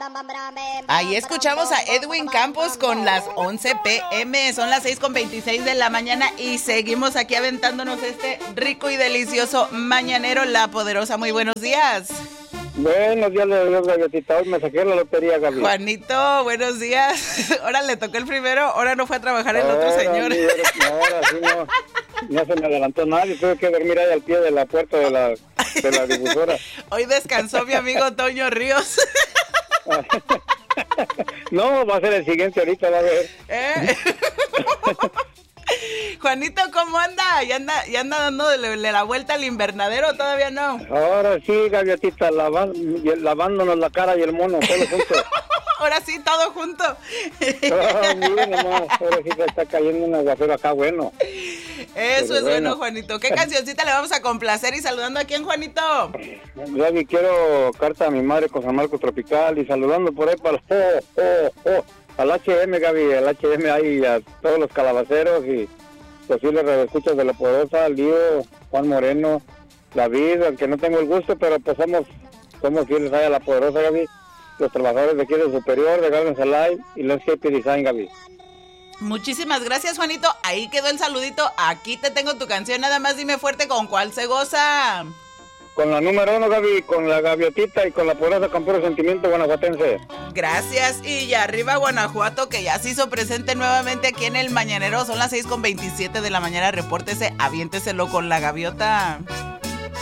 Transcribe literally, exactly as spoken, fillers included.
Ahí escuchamos a Edwin Campos con las once pe eme, son las seis con veintiséis de la mañana y seguimos aquí aventándonos este rico y delicioso mañanero La Poderosa. Muy buenos días. Buenos días, le doy galletita. Hoy me saqué la lotería, Gaby. Juanito, buenos días. Ahora le tocó el primero, ahora no fue a trabajar el ahora, otro señor. Mi, ahora sí no, no se me adelantó nadie, tuve que dormir ahí al pie de la puerta de la, de la difusora. Hoy descansó mi amigo Toño Ríos. No, va a ser el siguiente ahorita, va a ver. ¿Eh? Juanito, ¿cómo anda? ¿Ya anda, ya anda dándole la vuelta al invernadero? ¿Todavía no? Ahora sí, gaviotita, lavan, lavándonos la cara y el mono, todo junto. Ahora sí, todo junto. Oh, mira nomás, ahora sí que está cayendo un aguacero acá, bueno. Eso Pero es bueno, bueno, Juanito. ¿Qué cancioncita le vamos a complacer y saludando a quién, Juanito? Gaby, quiero carta a mi madre con San Marcos Tropical y saludando por ahí para oh, oh, oh, al H M, Gaby, al H M ahí, a todos los calabaceros y posibles redescuchas de La Poderosa, Lío, Juan Moreno, David, aunque no tengo el gusto, pero pues somos, somos fieles ahí a La Poderosa, Gaby. Los trabajadores de aquí de Superior, de Gardens Alive y Landscape Design, Gaby. Muchísimas gracias, Juanito. Ahí quedó el saludito. Aquí te tengo tu canción. Nada más dime fuerte con cuál se goza. Con la número uno, Gaby, con la gaviotita y con La Poderosa con puro sentimiento guanajuatense. Gracias. Y ya arriba Guanajuato, que ya se hizo presente nuevamente aquí en el Mañanero. Son las seis con veintisiete de la mañana. Repórtese, aviénteselo con la gaviota.